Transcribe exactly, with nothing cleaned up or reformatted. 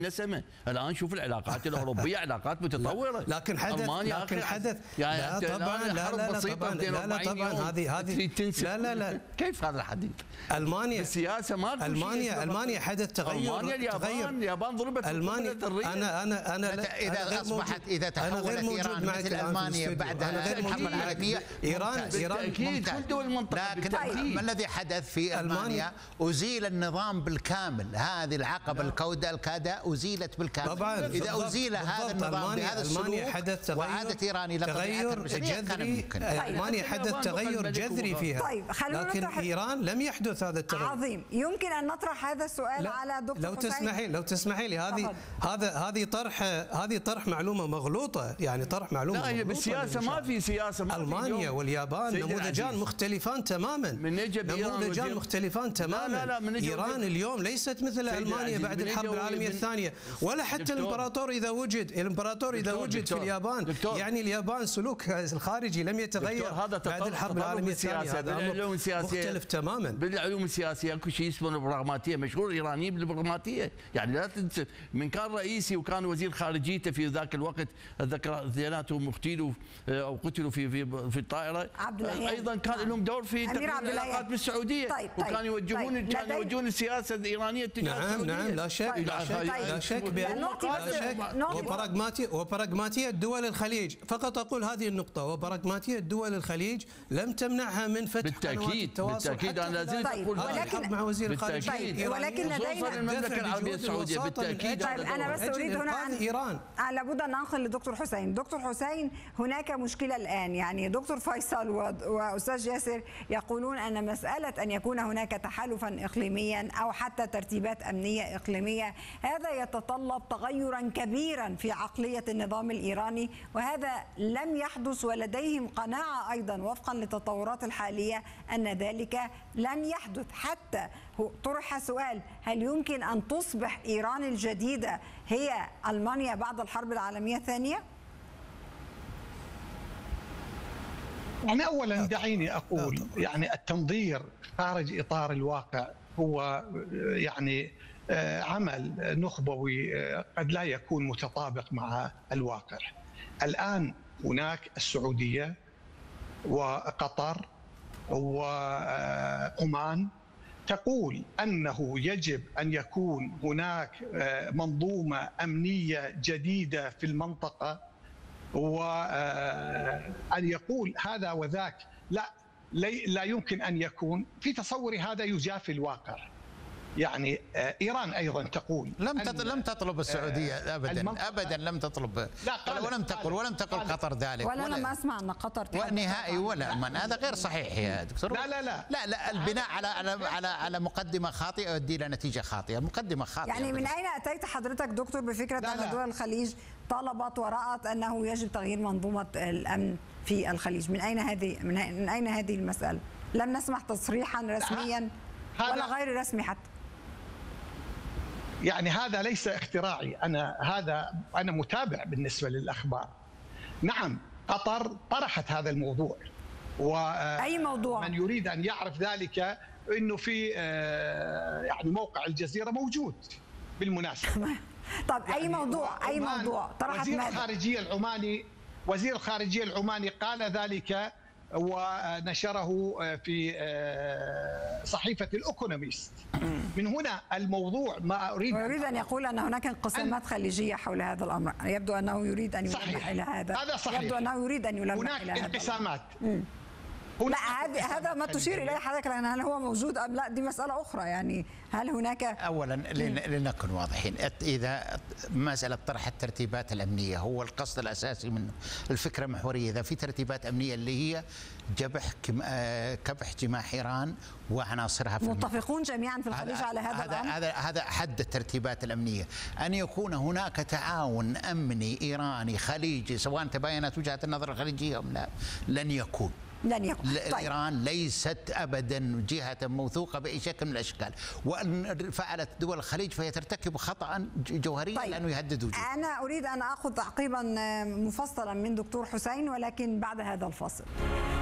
نسمه. الان شوف العلاقات الاوروبيه علاقات متطوره. لكن حدث لكن حدث يعني لا طبعا لا لا لا طبعا لا لا طبعا هذه هذه لا لا لا كيف هذا الحديث؟ المانيا السياسه ما المانيا المانيا حدث تغير. المانيا اليابان اليابان ضربت المانيا. انا انا انا اذا اصبحت اذا تحولت ايران مثل المانيا بعد الحرب العالميه، ايران ايران اكيد كل دول المنطقه. لكن ما الذي حدث في المانيا؟ ازيل النظام بالكامل، هذه العقبه الكوده الكاده ازيلت بالكامل. طبعا اذا ازيل هذا النظام بهذا السلوك وعادت ايران الى تغير جذري. المانيا حدث تغير جذري فيها. طيب لكن ايران لم يحدث هذا التغير. عظيم. يمكن ان نطرح هذا السؤال على دكتور لو تسمحي لو تسمحي لي هذه هذا هذه طرح هذه طرح معلومه مغلوطه، يعني طرح معلومه لا هي بالسياسه ما في سياسه. ما المانيا واليابان نموذجان مختلفان تماما. من نجب نموذجان مختلفان تماما. لا لا لا ايران اليوم ليست مثل المانيا بعد الحرب العالميه الثانيه، ولا حتى الامبراطور اذا وجد الامبراطور اذا وجد في اليابان. دكتور. يعني اليابان سلوك الخارجي لم يتغير بعد الحرب العالميه الثانيه. هذا بالعلوم السياسيه مختلف تماما. بالعلوم السياسيه اكو شيء اسمه البراغماتيه، مشهور ايرانيين بالبراغماتيه، يعني لا تنسى من كان رئيسي وكان وزير خارجيته في ذاك الوقت اتذكر اثنيناتهم اغتيلوا او قتلوا في في في الطائره. ايضا كان لهم دور في تقويم العلاقات بالسعوديه. طيب طيب وكانوا يوجهون طيب كانوا يوجهون السياسه الايرانيه تجاه نعم السعوديه. نعم لا شك طيب لا شك لا شك لا شك وبراغماتيه وبراغماتيه دول الخليج. فقط اقول هذه النقطه، وبراغماتيه دول الخليج لم تمنعها من فتح قنوات التواصل. بالتاكيد انا لا زلت اقول ولكن مع وزير الخارجيه طيب ولكن لدينا المملكه العربيه السعوديه بالتاكيد. طيب انا بس اريد هنا عن ايران لابد ان انقل لدكتور حسين. دكتور حسين، هناك مشكله الان، يعني دكتور فيصل واستاذ ياسر يقولون ان مساله ان يكون هناك تحالفا اقليميا او حتى ترتيبات امنيه اقليميه هذا يتطلب تغيرا كبيرا في عقليه النظام الايراني، وهذا لم يحدث، ولديهم قناعه ايضا وفقا للتطورات الحاليه ان ذلك لن يحدث. حتى طرح سؤال: هل يمكن ان تصبح ايران الجديده هي المانيا بعد الحرب العالميه الثانيه؟ يعني اولا دعيني اقول يعني التنظير خارج اطار الواقع هو يعني عمل نخبوي قد لا يكون متطابق مع الواقع. الان هناك السعوديه وقطر وعمان تقول أنه يجب أن يكون هناك منظومة أمنية جديدة في المنطقة، وأن يقول هذا وذاك لا لا يمكن أن يكون. في تصوري هذا يجافي الواقع. يعني ايران ايضا تقول لم لم تطلب السعوديه ابدا ابدا لم تطلب ولم تقل ولم تقل قطر ذلك ولا انا ما اسمع ان قطر نهائي ولا من هذا غير صحيح يا دكتور. لا لا لا لا لا البناء على على على على مقدمه خاطئه يؤدي الى نتيجه خاطئه، مقدمه خاطئه. يعني من اين اتيت حضرتك دكتور بفكره ان دول الخليج طلبت ورأت انه يجب تغيير منظومه الامن في الخليج؟ من اين هذه من اين هذه المساله؟ لم نسمع تصريحا رسميا ولا غير رسمي حتى. يعني هذا ليس اختراعي، انا هذا انا متابع بالنسبه للاخبار. نعم قطر طرحت هذا الموضوع، و اي موضوع؟ من يريد ان يعرف ذلك انه في يعني موقع الجزيره موجود بالمناسبه. طب اي موضوع اي موضوع طرحت؟ وزير الخارجيه العماني وزير الخارجيه العماني قال ذلك ونشره في صحيفة الإيكونوميست. من هنا الموضوع ما أريد ويريد أن يقول أن هناك انقسامات خليجية حول هذا الأمر. يبدو أنه يريد أن يلمح إلى هذا. هذا صحيح. يبدو أنه يريد أن يلمح هناك إلى هذا. انقسامات. لا هذا هذا ما تشير اليه حضرتك، لان هل هو موجود ام لا دي مساله اخرى. يعني هل هناك اولا لنكن واضحين، اذا مساله طرح الترتيبات الامنيه هو القصد الاساسي منه، الفكره محوريه اذا في ترتيبات امنيه اللي هي جبح كبح جماح ايران وعناصرها في متفقون جميعا في الخليج على هذا الامر. هذا هذا حد الترتيبات الامنيه، ان يكون هناك تعاون امني ايراني خليجي سواء تباينت وجهات النظر الخليجيه ام لا، لن يكون. لن يكون. طيب. إيران ليست أبدا جهة موثوقة بأي شكل من الأشكال، وأن فعلت دول الخليج فهي ترتكب خطأ جوهريا. طيب. لأنه يهدد وجوده. أنا أريد أن أخذ تعقيبا مفصلا من دكتور حسين ولكن بعد هذا الفاصل.